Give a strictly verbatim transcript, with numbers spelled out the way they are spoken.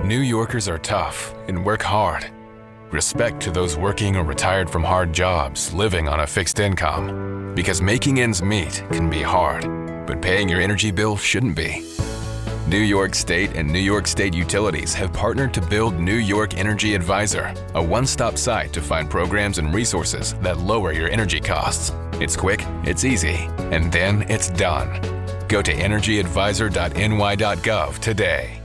New Yorkers are tough and work hard. Respect to those working or retired from hard jobs, living on a fixed income. Because making ends meet can be hard, but paying your energy bill shouldn't be. New York State and New York State Utilities have partnered to build New York Energy Advisor, a one-stop site to find programs and resources that lower your energy costs. It's quick, it's easy, and then it's done. Go to energy advisor dot N Y dot gov today.